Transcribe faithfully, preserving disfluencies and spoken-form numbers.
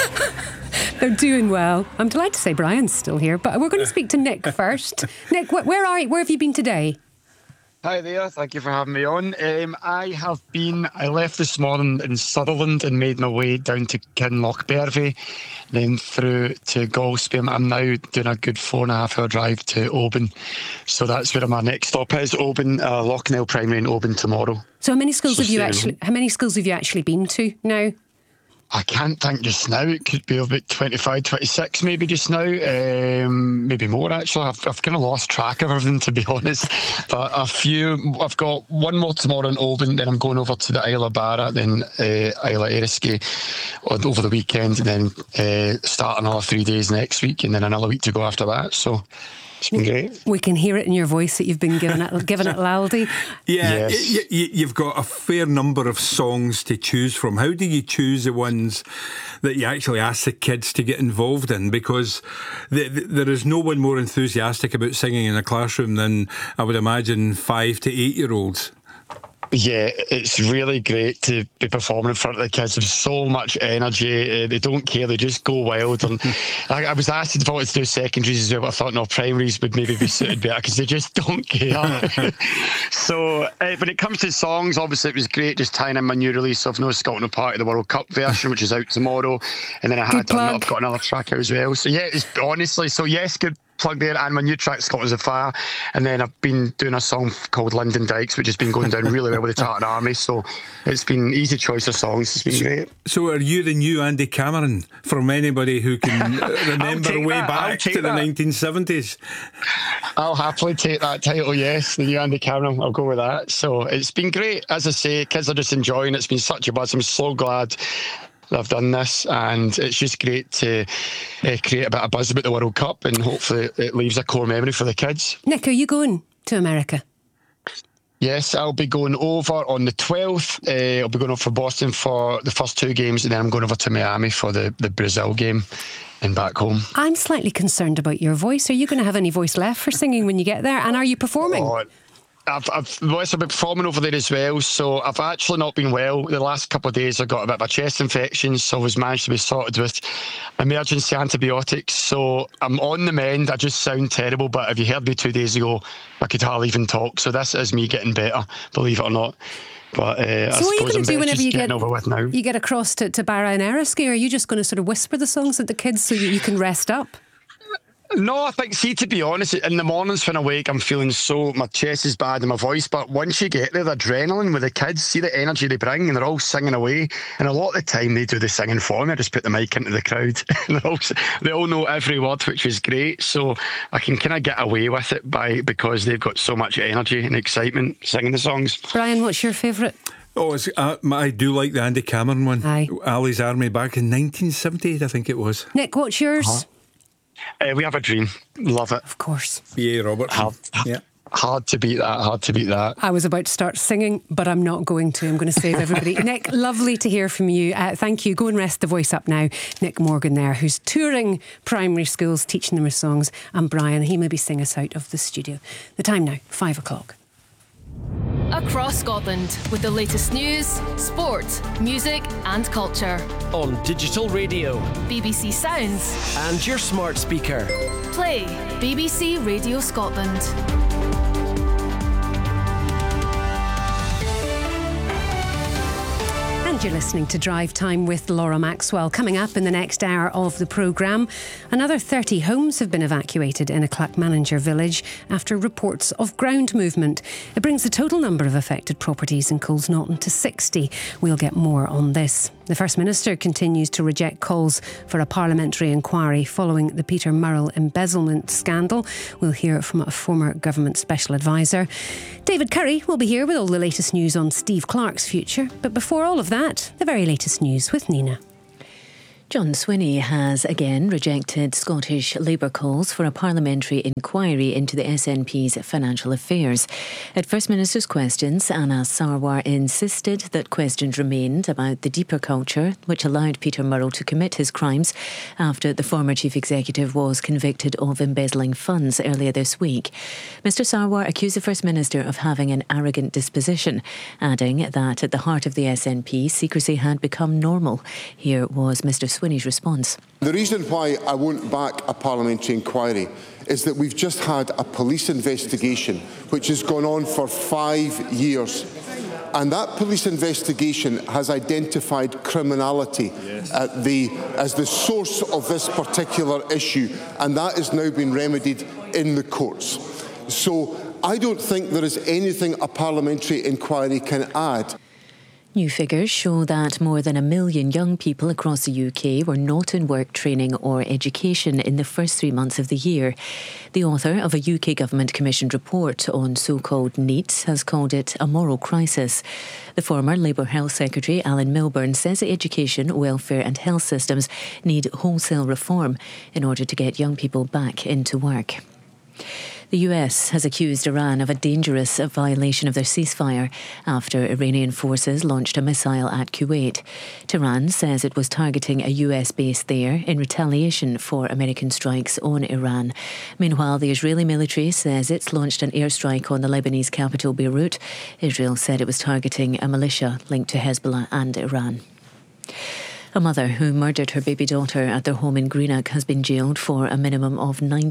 They're doing well. I'm delighted to say Brian's still here, but we're going to speak to Nick first. Nick, wh- where are you? Where have you been today? Hi there, thank you for having me on. Um, I have been, I left this morning in Sutherland and made my way down to Kinlochbervie, then through to Golspie. I'm now doing a good four and a half hour drive to Oban. So that's where my next stop is, Oban, uh, Loughnell Primary in Oban tomorrow. So how many schools So have you staying actually, home. how many schools have you actually been to now? I can't think just now. It could be about twenty-five, twenty-six maybe just now. Um, maybe more actually. I've, I've kind of lost track of everything, to be honest. But a few, I've got one more tomorrow in Oban, then I'm going over to the Isle of Barra, then uh, Isle of Eriskay on- over the weekend, and then uh, start another three days next week, and then another week to go after that. So it's been great. We can hear it in your voice that you've been given it, given it Laldy. Yeah, Yes. y- y- you've got a fair number of songs to choose from. How do you choose the ones that you actually ask the kids to get involved in? Because th- th- there is no one more enthusiastic about singing in a classroom than, I would imagine, five to eight year olds. Yeah, it's really great to be performing in front of the kids. There's so much energy. Uh, they don't care. They just go wild. And I, I was asked if I wanted to do secondaries as well, but I thought no, primaries would maybe be suited better because they just don't care. So uh, when it comes to songs, obviously it was great just tying in my new release of No Scotland Party, the World Cup version, which is out tomorrow. And then I had Good plug. I've got another track out as well. So yeah, it's honestly, so yes, good plug there, and my new track Scotland's a Fire, and then I've been doing a song called Linden Dykes, which has been going down really well with the Tartan Army, so it's been easy choice of songs. It's been great. So are you the new Andy Cameron, from anybody who can remember take way that, I'll back take to the that. nineteen seventies? I'll happily take that title, yes, the new Andy Cameron, I'll go with that. So it's been great, as I say, kids are just enjoying it. It's been such a buzz. I'm so glad that I've done this, and it's just great to uh, create a bit of buzz about the World Cup, and hopefully it leaves a core memory for the kids. Nick, are you going to America? Yes, I'll be going over on the twelfth. Uh, I'll be going over for Boston for the first two games, and then I'm going over to Miami for the, the Brazil game and back home. I'm slightly concerned about your voice. Are you going to have any voice left for singing when you get there? And are you performing? Oh, I've, I've, well, I've been performing over there as well, so I've actually not been well. The last couple of days I got a bit of a chest infection, so I was managed to be sorted with emergency antibiotics. So I'm on the mend. I just sound terrible, but if you heard me two days ago, I could hardly even talk. So this is me getting better, believe it or not. But uh, So I what are you suppose going I'm to do best whenever just you getting get over with now. you get across to, to Barra and Eriskay? Are you just going to sort of whisper the songs at the kids so that you can rest up? No, I think, see, to be honest, in the mornings when I wake, I'm feeling so, my chest is bad and my voice, but once you get there, the adrenaline with the kids, see the energy they bring, and they're all singing away, and a lot of the time they do the singing for me. I just put the mic into the crowd, and they're all, they all know every word, which is great, so I can kind of get away with it by because they've got so much energy and excitement singing the songs. Brian, what's your favourite? Oh, it's, uh, I do like the Andy Cameron one. Aye. Ali's Army back in nineteen seventy-eight, I think it was. Nick, what's yours? Uh-huh. Uh, we have a dream. Love it. Of course. B A Robertson. Hard, Yeah. hard to beat that. Hard to beat that. I was about to start singing, but I'm not going to. I'm going to save everybody. Nick, lovely to hear from you. Uh, thank you. Go and rest the voice up now. Nick Morgan there, who's touring primary schools, teaching them his songs. And Brian, he maybe sing us out of the studio. The time now, five o'clock. Across Scotland with the latest news, sport, music and culture. On digital radio B B C Sounds. and your smart speaker. Play B B C Radio Scotland. And you're listening to Drive Time with Laura Maxwell. Coming up in the next hour of the programme, another thirty homes have been evacuated in a Clackmanager village after reports of ground movement. It brings the total number of affected properties in Coulsnaughton to sixty. We'll get more on this. The First Minister continues to reject calls for a parliamentary inquiry following the Peter Murrell embezzlement scandal. We'll hear from a former government special advisor. David Curry will be here with all the latest news on Steve Clarke's future. But before all of that, the very latest news with Nina. John Swinney has again rejected Scottish Labour calls for a parliamentary inquiry into the S N P's financial affairs. At First Minister's questions, Anna Sarwar insisted that questions remained about the deeper culture which allowed Peter Murrell to commit his crimes after the former Chief Executive was convicted of embezzling funds earlier this week. Mister Sarwar accused the First Minister of having an arrogant disposition, adding that at the heart of the S N P, secrecy had become normal. Here was Mister Swinney Swinney's response. The reason why I won't back a parliamentary inquiry is that we've just had a police investigation which has gone on for five years. And that police investigation has identified criminality yes. at the, as the source of this particular issue, and that has now been remedied in the courts. So I don't think there is anything a parliamentary inquiry can add. New figures show that more than a million young people across the U K were not in work, training or education in the first three months of the year. The author of a U K government-commissioned report on so-called NEET has called it a moral crisis. The former Labour Health Secretary, Alan Milburn, says that education, welfare and health systems need wholesale reform in order to get young people back into work. The U S has accused Iran of a dangerous violation of their ceasefire after Iranian forces launched a missile at Kuwait. Tehran says it was targeting a U S base there in retaliation for American strikes on Iran. Meanwhile, the Israeli military says it's launched an airstrike on the Lebanese capital Beirut. Israel said it was targeting a militia linked to Hezbollah and Iran. A mother who murdered her baby daughter at their home in Greenock has been jailed for a minimum of nine